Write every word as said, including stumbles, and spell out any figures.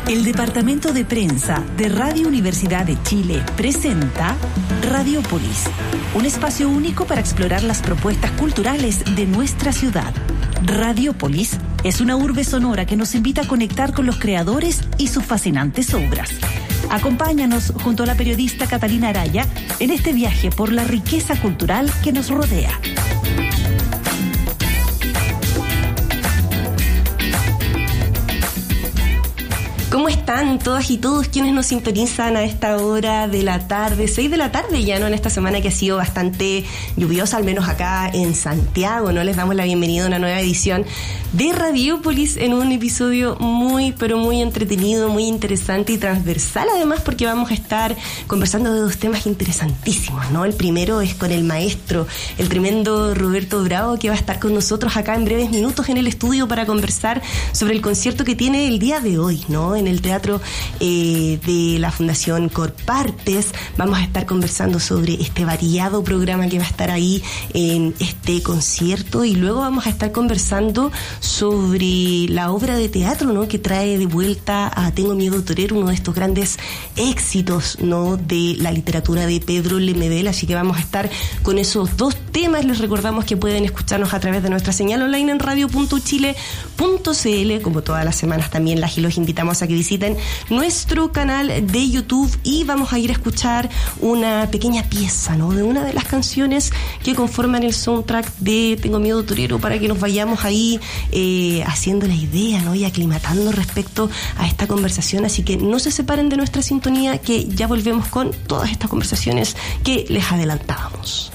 El Departamento de Prensa de Radio Universidad de Chile presenta Radiopolis, un espacio único para explorar las propuestas culturales de nuestra ciudad. Radiopolis es una urbe sonora que nos invita a conectar con los creadores y sus fascinantes obras. Acompáñanos junto a la periodista Catalina Araya en este viaje por la riqueza cultural que nos rodea. ¿Cómo están todas y todos quienes nos sintonizan a esta hora de la tarde? seis de la tarde ya, ¿no? En esta semana que ha sido bastante lluviosa, al menos acá en Santiago, ¿no? Les damos la bienvenida a una nueva edición de Radiopolis en un episodio muy, pero muy entretenido, muy interesante y transversal, además, porque vamos a estar conversando de dos temas interesantísimos, ¿no? El primero es con el maestro, el tremendo Roberto Bravo, que va a estar con nosotros acá en breves minutos en el estudio para conversar sobre el concierto que tiene el día de hoy, ¿no? En el Teatro eh, de la Fundación Corpartes. Vamos a estar conversando sobre este variado programa que va a estar ahí en este concierto, y luego vamos a estar conversando sobre la obra de teatro, ¿no? Que trae de vuelta a Tengo Miedo Torero, uno de estos grandes éxitos, ¿no? De la literatura de Pedro Lemebel. Así que vamos a estar con esos dos temas. Les recordamos que pueden escucharnos a través de nuestra señal online en radio punto chile punto c l. Como todas las semanas también las y los invitamos a que visiten nuestro canal de YouTube, y vamos a ir a escuchar una pequeña pieza, ¿no? De una de las canciones que conforman el soundtrack de Tengo Miedo Torero, para que nos vayamos ahí eh, haciendo la idea, ¿no? Y aclimatando respecto a esta conversación. Así que no se separen de nuestra sintonía, que ya volvemos con todas estas conversaciones que les adelantábamos.